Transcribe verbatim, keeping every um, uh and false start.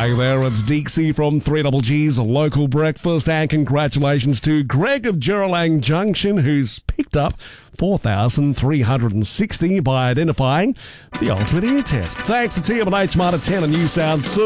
Hey there, it's Deeksy from three Double G's Local Breakfast, and congratulations to Greg of Juralang Junction, who's picked up four thousand three hundred sixty by identifying the ultimate ear test. Thanks to T M and H Marta ten, and you sound so